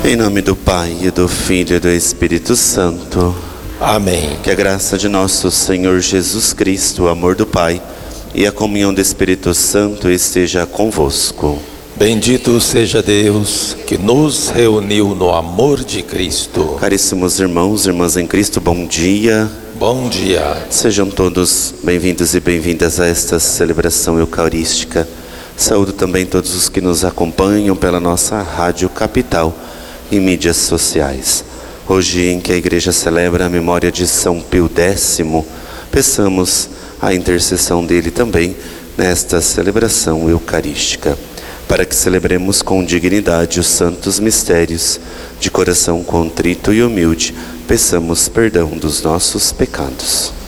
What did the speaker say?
Em nome do Pai, e do Filho e do Espírito Santo. Amém. Que a graça de nosso Senhor Jesus Cristo, o amor do Pai e a comunhão do Espírito Santo esteja convosco. Bendito seja Deus que nos reuniu no amor de Cristo. Caríssimos irmãos e irmãs em Cristo, bom dia. Bom dia. Sejam todos bem-vindos e bem-vindas a esta celebração eucarística. Saúdo também todos os que nos acompanham pela nossa Rádio Capital e mídias sociais. Hoje, em que a Igreja celebra a memória de São Pio X, peçamos a intercessão dele também nesta celebração eucarística, para que celebremos com dignidade os santos mistérios. De coração contrito e humilde, peçamos perdão dos nossos pecados.